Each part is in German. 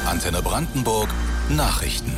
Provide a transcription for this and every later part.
Antenne Brandenburg Nachrichten.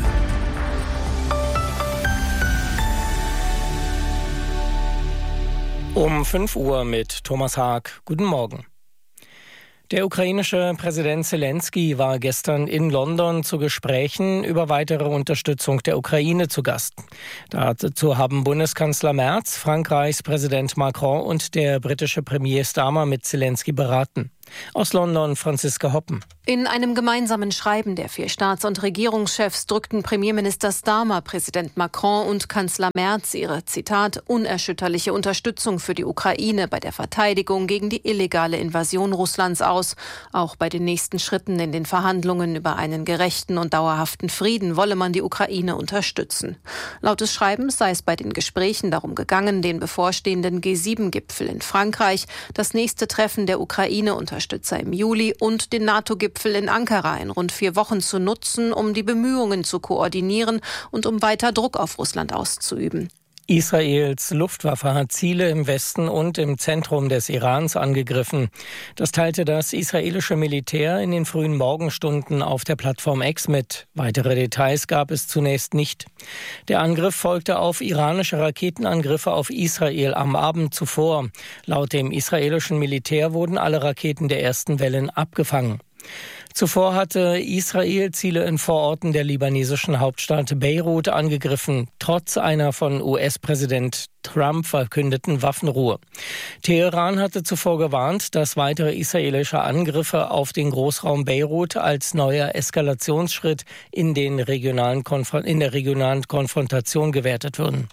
Um 5 Uhr mit Thomas Haag. Guten Morgen. Der ukrainische Präsident Zelensky war gestern in London zu Gesprächen über weitere Unterstützung der Ukraine zu Gast. Dazu haben Bundeskanzler Merz, Frankreichs Präsident Macron und der britische Premier Starmer mit Zelensky beraten. Aus London Franziska Hoppen. In einem gemeinsamen Schreiben der 4 Staats- und Regierungschefs drückten Premierminister Starmer, Präsident Macron und Kanzler Merz ihre, Zitat, unerschütterliche Unterstützung für die Ukraine bei der Verteidigung gegen die illegale Invasion Russlands aus. Auch bei den nächsten Schritten in den Verhandlungen über einen gerechten und dauerhaften Frieden wolle man die Ukraine unterstützen. Laut des Schreibens sei es bei den Gesprächen darum gegangen, den bevorstehenden G7-Gipfel in Frankreich, das nächste Treffen der Ukraine-Unterstützer im Juli und den NATO-Gipfel in Ankara in rund 4 Wochen zu nutzen, um die Bemühungen zu koordinieren und um weiter Druck auf Russland auszuüben. Israels Luftwaffe hat Ziele im Westen und im Zentrum des Irans angegriffen. Das teilte das israelische Militär in den frühen Morgenstunden auf der Plattform X mit. Weitere Details gab es zunächst nicht. Der Angriff folgte auf iranische Raketenangriffe auf Israel am Abend zuvor. Laut dem israelischen Militär wurden alle Raketen der ersten Wellen abgefangen. Zuvor hatte Israel Ziele in Vororten der libanesischen Hauptstadt Beirut angegriffen, trotz einer von US-Präsident Trump verkündeten Waffenruhe. Teheran hatte zuvor gewarnt, dass weitere israelische Angriffe auf den Großraum Beirut als neuer Eskalationsschritt in der regionalen Konfrontation gewertet würden.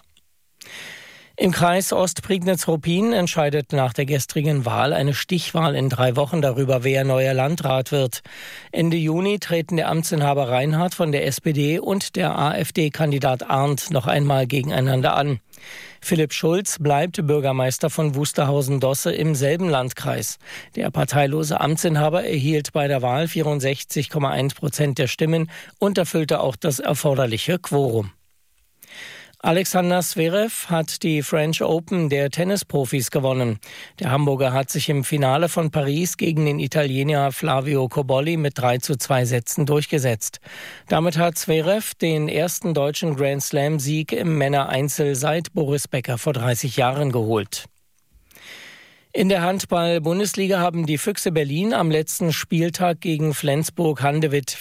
Im Kreis Ostprignitz-Ruppin entscheidet nach der gestrigen Wahl eine Stichwahl in 3 Wochen darüber, wer neuer Landrat wird. Ende Juni treten der Amtsinhaber Reinhardt von der SPD und der AfD-Kandidat Arndt noch einmal gegeneinander an. Philipp Schulz bleibt Bürgermeister von Wusterhausen-Dosse im selben Landkreis. Der parteilose Amtsinhaber erhielt bei der Wahl 64,1% der Stimmen und erfüllte auch das erforderliche Quorum. Alexander Zverev hat die French Open der Tennisprofis gewonnen. Der Hamburger hat sich im Finale von Paris gegen den Italiener Flavio Cobolli mit 3:2 Sätzen durchgesetzt. Damit hat Zverev den ersten deutschen Grand-Slam-Sieg im Männereinzel seit Boris Becker vor 30 Jahren geholt. In der Handball-Bundesliga haben die Füchse Berlin am letzten Spieltag gegen Flensburg-Handewitt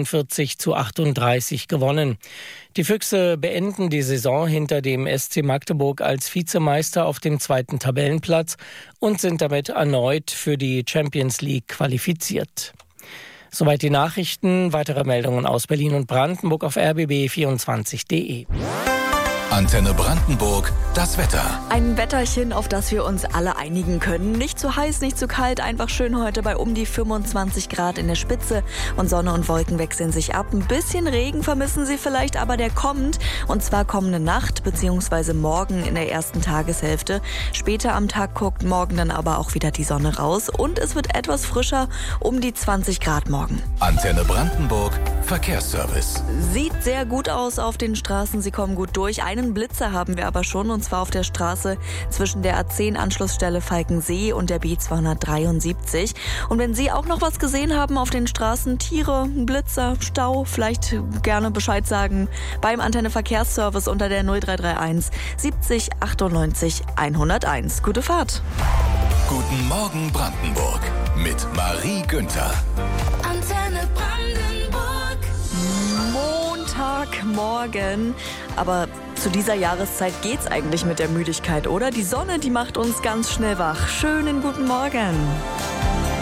43:38 gewonnen. Die Füchse beenden die Saison hinter dem SC Magdeburg als Vizemeister auf dem 2. Tabellenplatz und sind damit erneut für die Champions League qualifiziert. Soweit die Nachrichten. Weitere Meldungen aus Berlin und Brandenburg auf rbb24.de. Antenne Brandenburg, das Wetter. Ein Wetterchen, auf das wir uns alle einigen können. Nicht zu heiß, nicht zu kalt, einfach schön heute bei um die 25 Grad in der Spitze. Und Sonne und Wolken wechseln sich ab. Ein bisschen Regen vermissen Sie vielleicht, aber der kommt. Und zwar kommende Nacht bzw. morgen in der ersten Tageshälfte. Später am Tag guckt morgen dann aber auch wieder die Sonne raus. Und es wird etwas frischer, um die 20 Grad morgen. Antenne Brandenburg, Verkehrsservice. Sieht sehr gut aus auf den Straßen, Sie kommen gut durch. Einen Blitzer haben wir aber schon, und zwar auf der Straße zwischen der A10-Anschlussstelle Falkensee und der B273. Und wenn Sie auch noch was gesehen haben auf den Straßen, Tiere, Blitzer, Stau, vielleicht gerne Bescheid sagen beim Antenne Verkehrsservice unter der 0331 70 98 101. Gute Fahrt. Guten Morgen Brandenburg mit Marie Günther. Antenne Brandenburg. Montagmorgen, aber zu dieser Jahreszeit geht's eigentlich mit der Müdigkeit, oder? Die Sonne, die macht uns ganz schnell wach. Schönen guten Morgen.